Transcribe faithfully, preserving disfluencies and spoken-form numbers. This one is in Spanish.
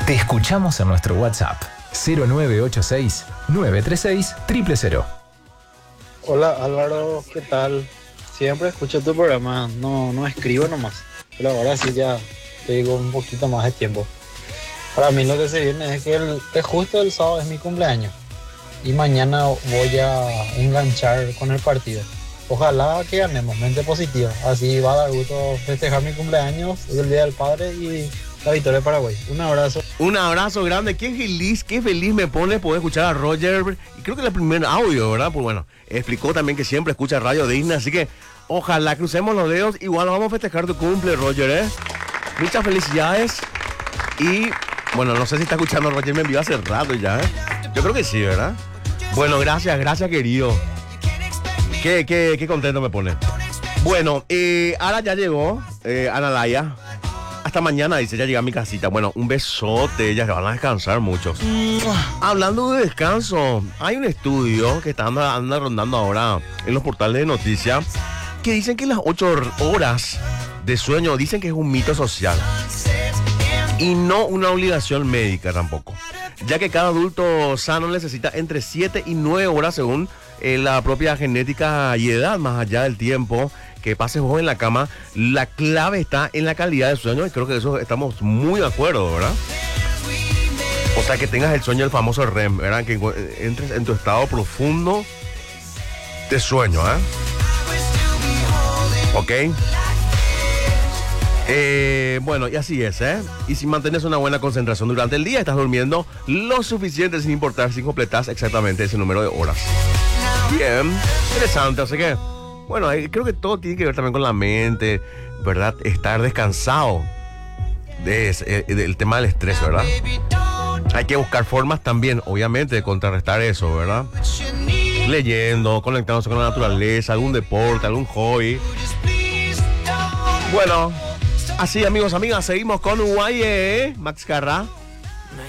Te escuchamos en nuestro WhatsApp cero nueve ocho seis, nueve tres seis, cero cero cero. Hola Álvaro, ¿qué tal? Siempre escucho tu programa, no, no escribo nomás, pero ahora sí ya te digo un poquito más de tiempo. Para mí lo que se viene es que, el, que justo el sábado es mi cumpleaños y mañana voy a enganchar con el partido. Ojalá que ganemos, mente positiva, así va a dar gusto festejar mi cumpleaños, el Día del Padre y la victoria de Paraguay. Un abrazo. Un abrazo grande. Qué feliz, qué feliz me pone poder escuchar a Roger. Y creo que es el primer audio, ¿verdad? Pues bueno, explicó también que siempre escucha Radio Disney. Así que ojalá crucemos los dedos. Igual vamos a festejar tu cumple, Roger, ¿eh? Muchas felicidades. Y bueno, no sé si está escuchando Roger, me envió hace rato ya, ¿eh? Yo creo que sí, ¿verdad? Bueno, gracias, gracias, querido. Qué, qué, qué contento me pone. Bueno, eh, ahora ya llegó eh, Analaya. Hasta mañana, dice, ya llega a mi casita. Bueno, un besote, ellas van a descansar mucho. Hablando de descanso, hay un estudio que está anda, anda rondando ahora en los portales de noticias que dicen que las ocho horas de sueño, dicen que es un mito social y no una obligación médica tampoco, ya que cada adulto sano necesita entre siete y nueve horas según eh, la propia genética y edad, más allá del tiempo que pases vos en la cama. La clave está en la calidad del sueño y creo que eso estamos muy de acuerdo, ¿verdad? O sea, que tengas el sueño, el famoso R E M, ¿verdad? Que entres en tu estado profundo de sueño, ¿eh? ¿Ok? Eh, bueno, y así es, ¿eh? Y si mantienes una buena concentración durante el día, estás durmiendo lo suficiente sin importar si completas exactamente ese número de horas. Bien, interesante, así que bueno, creo que todo tiene que ver también con la mente, ¿verdad? Estar descansado de ese, del tema del estrés, ¿verdad? Hay que buscar formas también, obviamente, de contrarrestar eso, ¿verdad? Leyendo, conectándose con la naturaleza, algún deporte, algún hobby. Bueno, así amigos, amigas, seguimos con Uruguay, ¿eh? Max Carra.